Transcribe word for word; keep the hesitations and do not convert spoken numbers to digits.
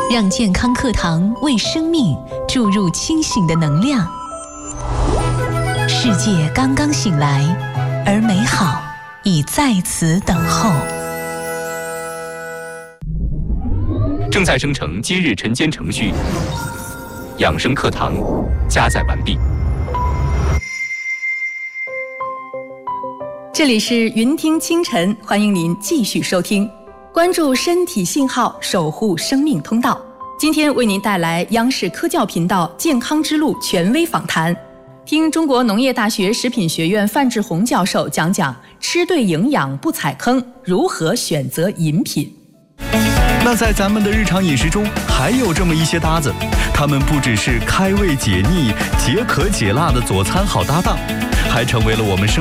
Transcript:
让健康课堂为生命注入清醒的能量。世界刚刚醒来，而美好已在此等候。 正在生成今日晨间程序，养生课堂加载完毕。 这里是云听清晨，欢迎您继续收听，关注身体信号，守护生命通道。今天为您带来央视科教频道健康之路权威访谈，听中国农业大学食品学院范志红教授讲讲吃对营养不踩坑，如何选择饮品。 那在咱们的日常饮食中，还有这么一些搭子，它们不只是开胃解腻、解渴解辣的佐餐好搭档，还成为了我们生